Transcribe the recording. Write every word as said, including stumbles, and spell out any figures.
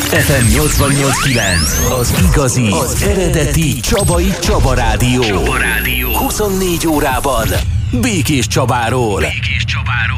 ef em nyolcvannyolc kilenc, az igazi, az eredeti Csabai Csaba Rádió. Csaba Rádió. huszonnégy órában Békés Csabáról. Békés Csabáról.